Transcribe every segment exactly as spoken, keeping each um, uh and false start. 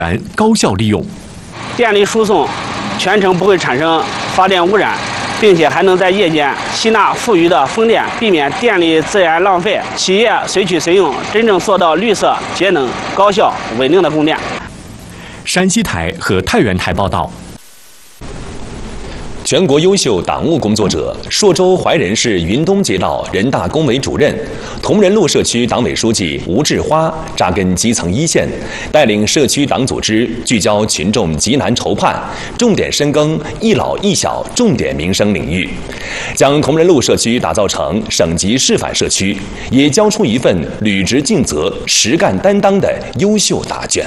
高效利用。 电力输送全程不会产生发电污染，并且还能在夜间吸纳富余的风电，避免电力资源浪费。企业随取随用，真正做到绿色、节能、高效、稳定的供电。 山西台和太原台报道。 全国优秀党务工作者，朔州怀仁市云东街道人大工委主任、同仁路社区党委书记吴志花扎根基层一线，带领社区党组织聚焦群众急难愁盼，重点深耕一老一小重点民生领域，将同仁路社区打造成省级示范社区，也交出一份履职尽责、实干担当的优秀答卷。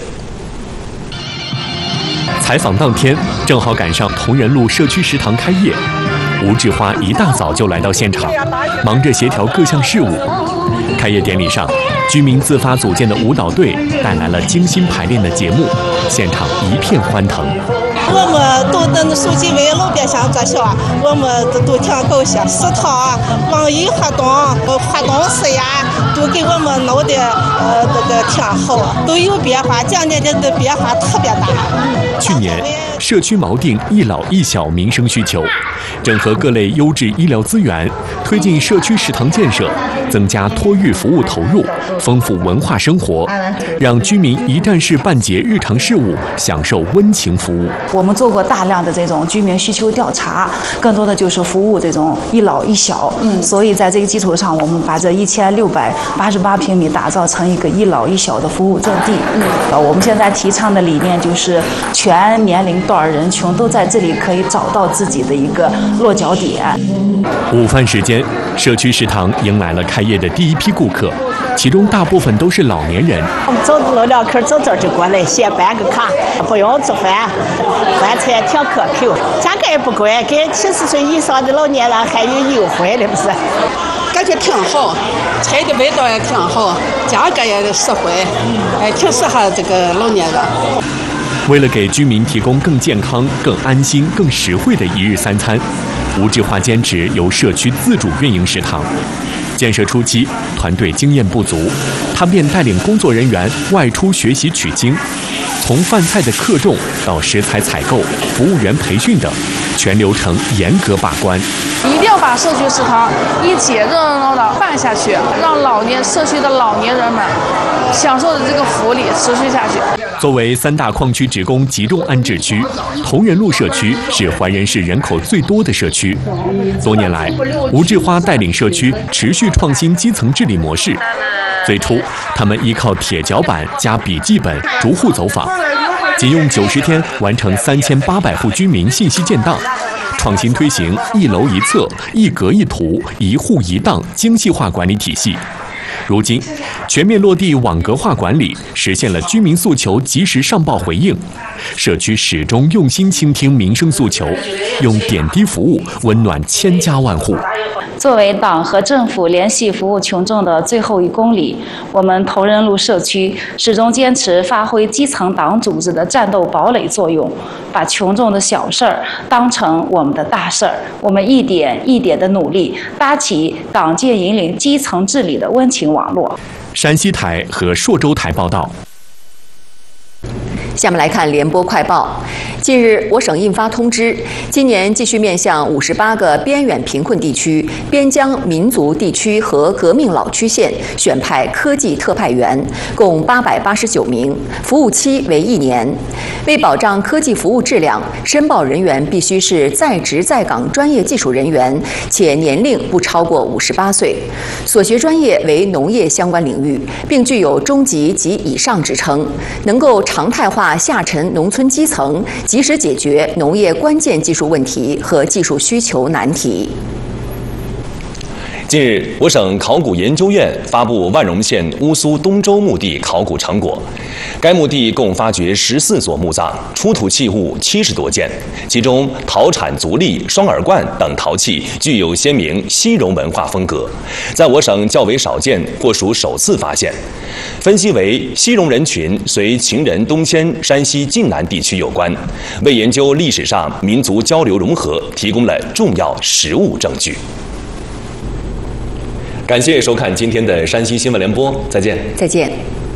采访当天正好赶上同仁路社区食堂开业，吴志花一大早就来到现场，忙着协调各项事务。开业典礼上，居民自发组建的舞蹈队带来了精心排练的节目，现场一片欢腾。 我们都等书记为路边上作秀，我们都都挺高兴。食堂、网易活动、活动事呀，都给我们弄得呃这个挺好，都有变化，今年的变化特别大。 去年，社区锚定一老一小民生需求，整合各类优质医疗资源，推进社区食堂建设，增加托育服务投入，丰富文化生活，让居民一站式办结日常事务，享受温情服务。 我们做过大量的这种居民需求调查，更多的就是服务这种一老一小。嗯，所以在这个基础上，我们把这一千六百八十八平米打造成一个一老一小的服务阵地。嗯，呃，我们现在提倡的理念就是全年龄段人群都在这里可以找到自己的一个落脚点。 午饭时间，社区食堂迎来了开业的第一批顾客，其中大部分都是老年人。 我们走路两口走这就过来，先办个卡，不用做饭，饭菜挺可口，价格也不贵，给七十岁以上的老年人还有优惠的，不是？ 感觉挺好，菜的味道也挺好，价格也实惠，哎，挺适合这个老年人。 为了给居民提供更健康、更安心、更实惠的一日三餐，吴志华坚持由社区自主运营食堂。建设初期，团队经验不足，他便带领工作人员外出学习取经，从饭菜的克重到食材采购、服务员培训等，全流程严格把关。 一定要把社区食堂一起热热闹闹办下去，让老年社区的老年人们享受的这个福利持续下去。 作为三大矿区职工集中安置区，同仁路社区是怀仁市人口最多的社区。多年来，吴志花带领社区持续创新基层治理模式。最初，他们依靠铁脚板加笔记本逐户走访，仅用九十天完成三千八百户居民信息建档，创新推行一楼一策、一格一图、一户一档精细化管理体系。如今，全面落地网格化管理，实现了居民诉求及时上报回应。社区始终用心倾听民生诉求，用点滴服务温暖千家万户。 作为党和政府联系服务群众的最后一公里，我们同仁路社区始终坚持发挥基层党组织的战斗堡垒作用，把群众的小事儿当成我们的大事儿。我们一点一点的努力，搭起党建引领基层治理的温情网络。 山西台和朔州台报道。 下面来看联播快报。近日，我省印发通知，今年继续面向五十八个边远贫困地区、边疆民族地区和革命老区县选派科技特派员，共八百八十九名，服务期为一年。为保障科技服务质量，申报人员必须是在职在岗专业技术人员，且年龄不超过五十八岁，所学专业为农业相关领域，并具有中级及以上职称，能够常态化下沉农村基层，及时解决农业关键技术问题和技术需求难题。 近日，我省考古研究院发布万荣县乌苏东洲墓地考古成果。该墓地共发掘十四座墓葬，出土器物七十多件，其中陶铲、足立、双耳罐等陶器具有鲜明西戎文化风格，在我省较为少见，或属首次发现。分析为西戎人群随秦人东迁山西晋南地区有关，为研究历史上民族交流融合提供了重要实物证据。感谢收看今天的山西新闻联播，再见。 再见。